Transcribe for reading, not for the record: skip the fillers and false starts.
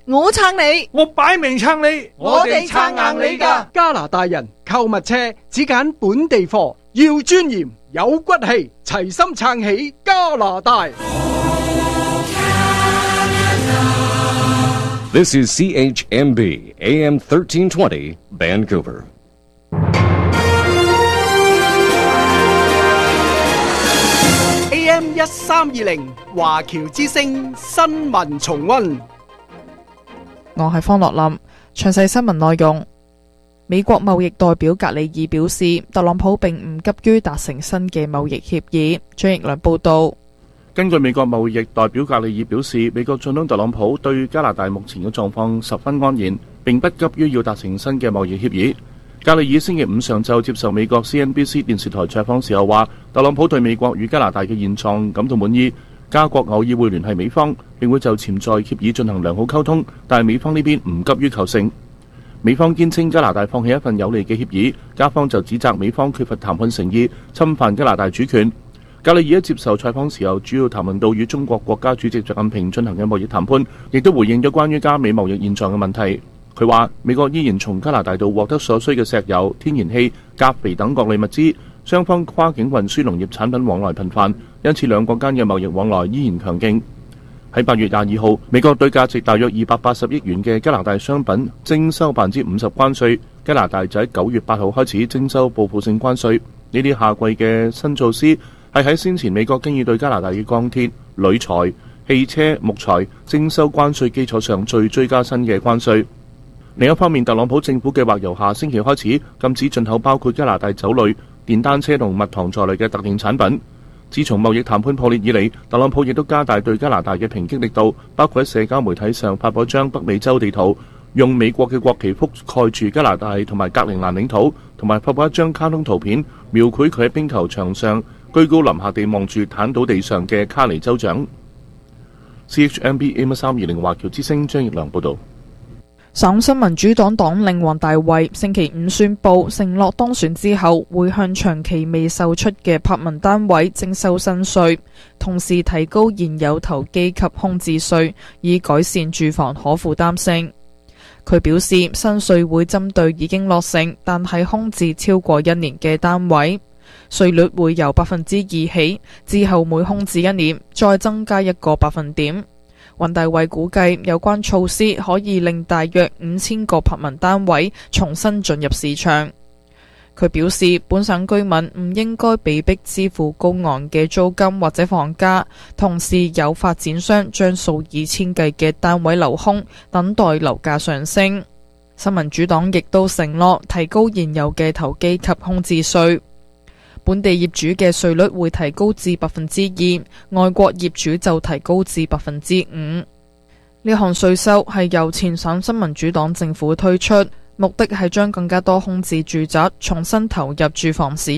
我撐你， 我擺明撐你， 我哋撐硬你㗎。 加拿大人購物車只揀本地貨，要尊嚴有骨氣，齊心撐起加拿大。 This is CHMB AM 1320 Vancouver. AM 1320華僑之聲新聞重溫。 我係方樂林，詳細新聞內容。美國貿易代表格里爾表示，特朗普並唔急於達成新嘅貿易協議。張奕良報道。 根據美國貿易代表格里爾表示，美國總統特朗普對加拿大目前嘅狀況十分安然，並不急於要達成新嘅貿易協議。格里爾星期五上晝接受美國 CNBC 電視台採訪時候話，特朗普對美國與加拿大嘅現狀感到滿意，加國偶爾會聯繫美方，並會就潛在協議進行良好溝通，但係美方呢邊唔急於求成。美方堅稱加拿大放棄一份有利嘅協議，加方就指責美方缺乏談判誠意，侵犯加拿大主權。格里爾喺接受採訪時候，主要談論到與中國國家主席習近平進行嘅貿易談判，亦都回應咗關於加美貿易現狀嘅問題。佢話美國依然從加拿大度獲得所需嘅石油、天然氣、鉀肥等各類物資，雙方跨境運輸農業產品往來頻繁，因此兩國間嘅貿易往來依然強勁。喺8月22號，美國對價值大約280億元嘅加拿大商品徵收50%關稅，加拿大就喺9月8號開始徵收報復性關稅。呢啲夏季嘅新措施係喺先前美國經已對加拿大嘅鋼鐵、鋁材、汽車、木材徵收關稅基礎上再追加新嘅關稅。另一方面，特朗普政府計劃由下星期開始禁止進口包括加拿大酒類、電單車同蜜糖在內嘅特定產品。自從貿易談判破裂以嚟，特朗普亦都加大對加拿大嘅抨擊力度，包括喺社交媒體上發佈一張北美洲地圖，用美國嘅國旗覆蓋住加拿大同埋格陵蘭領土，同埋發佈一張卡通圖片，描繪佢喺冰球場上居高臨下地望住癱倒地上嘅卡尼州長。CHMB AM 1320華僑之聲張奕良報導。 省新民主黨黨領王大衛星期五宣布，承諾當選之後會向長期未售出嘅柏文單位徵收新稅，同時提高現有投機及空置稅，以改善住房可負擔性。佢表示，新稅會針對已經落成但係空置超過1年嘅單位，稅率會由2%起，之後每空置1年再增加1個百分點。王大衛估計有關措施可以令大約5000個柏文單位重新進入市場。佢表示，本省居民唔應該被迫支付高昂嘅租金或者房價，同時有發展商將數以千計嘅單位留空，等待樓價上升。新民主黨亦都承諾提高現有嘅投機及空置稅。本地業主嘅稅率會提高至2%，外國業主就提高至5%。呢項稅收係由前省新民主黨政府推出，目的係將更加多空置住宅重新投入住房市